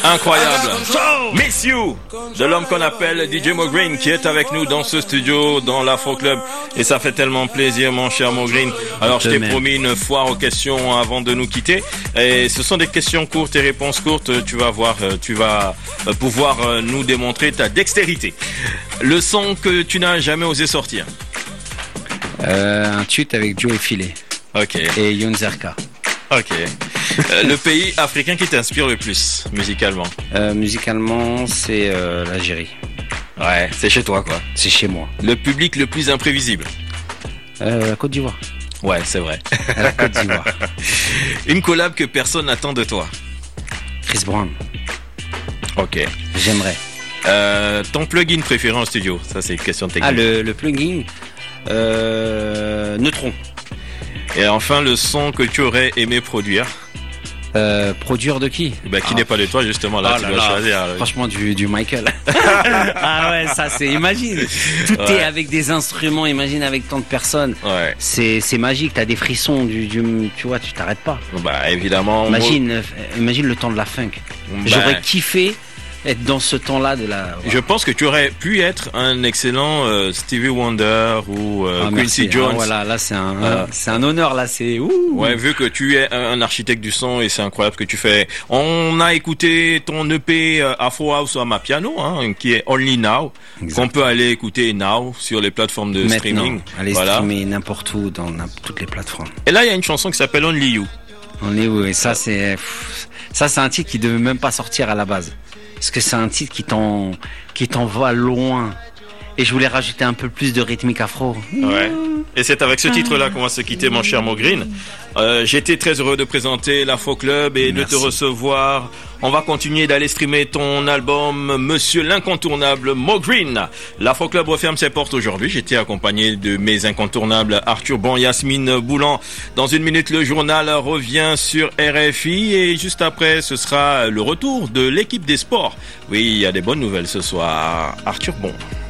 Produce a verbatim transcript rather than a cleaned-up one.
Incroyable. Miss You de l'homme qu'on appelle D J Mo Green qui est avec nous dans ce studio dans l'Afro Club et ça fait tellement plaisir mon cher Mo Green. Alors je t'ai promis une foire aux questions avant de nous quitter et ce sont des questions courtes et réponses courtes. Tu vas voir, tu vas pouvoir nous démontrer ta dextérité. Le son que tu n'as jamais osé sortir. Euh, un tute avec Joe et Filet. Ok. Et Youn Zerka. Ok. Euh, le pays africain qui t'inspire le plus musicalement? euh, Musicalement, c'est euh, l'Algérie. Ouais, c'est chez toi quoi. C'est chez moi. Le public le plus imprévisible? euh, La Côte d'Ivoire. Ouais, c'est vrai. La Côte d'Ivoire. Une collab que personne n'attend de toi? Chris Brown. Ok. J'aimerais. Euh, ton plugin préféré en studio? Ça c'est une question technique. Ah, le, le plugin euh, Neutron. Et enfin, le son que tu aurais aimé produire? Euh, produire de qui? Bah, qui ah. n'est pas de toi, justement, là, oh tu là dois là. choisir. Franchement, du, du Michael. Ah ouais, ça c'est, imagine. Tout ouais. est avec des instruments, imagine avec tant de personnes. Ouais. C'est, c'est magique, t'as des frissons, du, du, tu vois, tu t'arrêtes pas. Bah, évidemment. Imagine, moi... imagine le temps de la funk. Bah... J'aurais kiffé être dans ce temps-là de la. Voilà. Je pense que tu aurais pu être un excellent euh, Stevie Wonder ou euh, ah, Quincy Jones. Ah, voilà, là c'est un, euh, c'est un honneur là, c'est. Ouh. Ouais, vu que tu es un architecte du son et c'est incroyable ce que tu fais. On a écouté ton E P euh, Afro House à ma piano, hein, qui est Only Now, qu'on peut aller écouter now sur les plateformes de Maintenant, streaming. Allez voilà. streamer n'importe où dans toutes les plateformes. Et là, il y a une chanson qui s'appelle Only You. Only You, et ça c'est, pff, ça c'est un titre qui devait même pas sortir à la base. Parce que c'est un titre qui t'en, qui t'envoie loin. Et je voulais rajouter un peu plus de rythmique afro. Ouais. Et c'est avec ce titre-là qu'on va se quitter, mon cher Mo Green. Euh, j'étais très heureux de présenter l'Afro Club et Merci. de te recevoir. On va continuer d'aller streamer ton album, Monsieur l'incontournable Mo Green. L'Afro Club referme ses portes aujourd'hui. J'étais accompagné de mes incontournables Arthur Bon, Yasmine Boulan. Dans une minute, le journal revient sur R F I et juste après, ce sera le retour de l'équipe des sports. Oui, il y a des bonnes nouvelles ce soir. Arthur Bon.